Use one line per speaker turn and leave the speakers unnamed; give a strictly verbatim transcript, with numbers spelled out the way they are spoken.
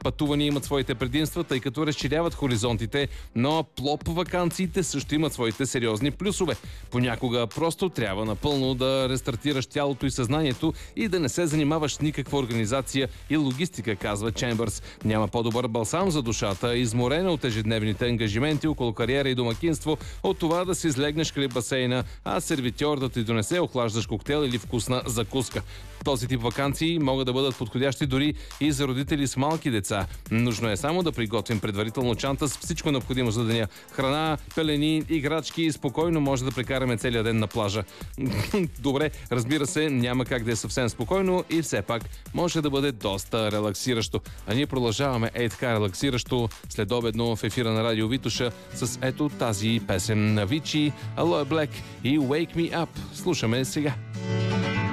пътувания имат своите предимства, тъй като разширяват хоризонтите, но плоп ваканциите също имат своите сериозни плюсове. Понякога просто трябва напълно да рестартираш тялото и съзнанието и да не се занимаваш с никаква организация и логистика, казва Чембърс. Няма по-добър балсам за душата, изморена от ежедневните ангажименти около кариера и домакинство, от това да си излегнеш край басейна, а сервитьор да ти донесе охлаждащ коктейл или вкусна закуска. Този тип ваканции могат да бъдат подходящи дори и за родители с малки деца. Нужно е само да приготвим предварително чанта с всичко необходимо за деня. Храна, пелени, играчки и спокойно може да прекараме целия ден на плажа. Добре, разбира се, няма как да е съвсем спокойно и все пак може да бъде доста релаксиращо. А ние продължаваме ей така релаксиращо следобедно в ефира на Радио Витоша с ето тази песен на Вичи, Алоe Black и Wake Me Up. Слушаме сега.